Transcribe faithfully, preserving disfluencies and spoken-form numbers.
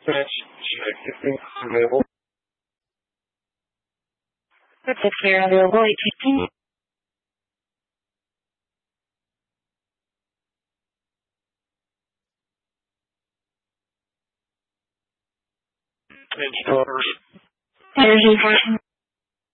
French check if it's available. If they're available, eighteen. Installers. Energy version.